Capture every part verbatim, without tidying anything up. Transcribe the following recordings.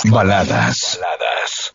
Baladas. Baladas.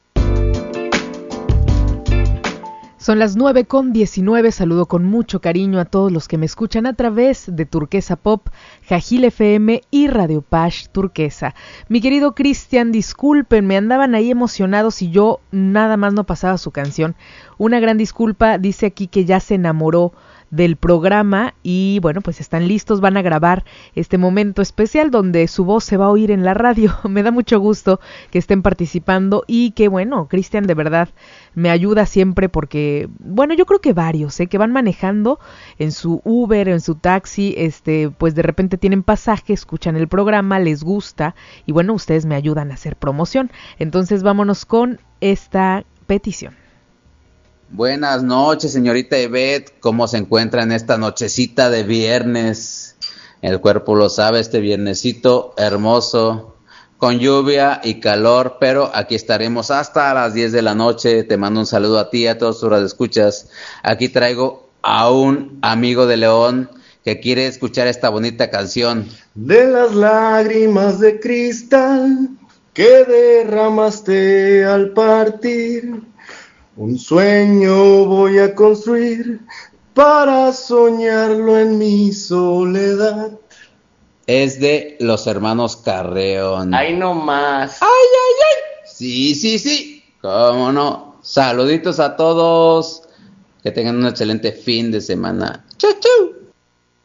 Son las nueve con diecinueve, saludo con mucho cariño a todos los que me escuchan a través de Turquesa Pop, Jajil F M y Radio Pash Turquesa. Mi querido Cristian, disculpen, me andaban ahí emocionados y yo nada más no pasaba su canción. Una gran disculpa, dice aquí que ya se enamoró del programa y bueno, pues están listos, van a grabar este momento especial donde su voz se va a oír en la radio. Me da mucho gusto que estén participando y que bueno, Cristian de verdad me ayuda siempre porque, bueno, yo creo que varios, ¿eh? que van manejando en su Uber, en su taxi, este, pues de repente tienen pasaje, escuchan el programa, les gusta y bueno, ustedes me ayudan a hacer promoción. Entonces vámonos con esta petición. Buenas noches, señorita Ivette. ¿Cómo se encuentra en esta nochecita de viernes? El cuerpo lo sabe, este viernesito hermoso, con lluvia y calor, pero aquí estaremos hasta las diez de la noche. Te mando un saludo a ti, a todos tus escuchas. Aquí traigo a un amigo de León que quiere escuchar esta bonita canción. De las lágrimas de cristal que derramaste al partir, un sueño voy a construir para soñarlo en mi soledad. Es de los hermanos Carreón. ¡Ay, no más! ¡Ay, ay, ay! Sí, sí, sí. ¿Cómo no? Saluditos a todos. Que tengan un excelente fin de semana. ¡Chau, chau!